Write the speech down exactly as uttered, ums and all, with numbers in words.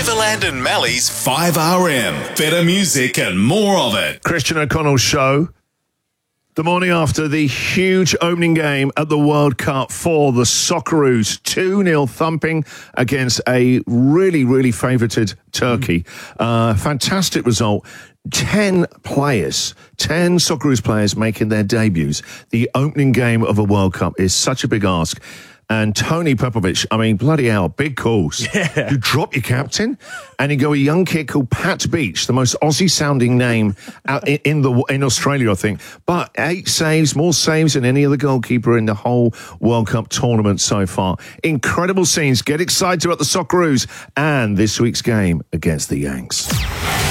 Riverland and Mally's five R M. Better music and more of it. Christian O'Connell Show. The morning after the huge opening game at the World Cup for the Socceroos. two nil thumping against a really, really favoured Turkey. Uh, fantastic result. ten players, ten Socceroos players making their debuts. The opening game of a World Cup is such a big ask. And Tony Popovic, I mean, bloody hell, big calls. Yeah. You drop your captain, and you go a young kid called Pat Beach, the most Aussie-sounding name out in, in the in Australia, I think. But eight saves, more saves than any other goalkeeper in the whole World Cup tournament so far. Incredible scenes. Get excited about the Socceroos and this week's game against the Yanks.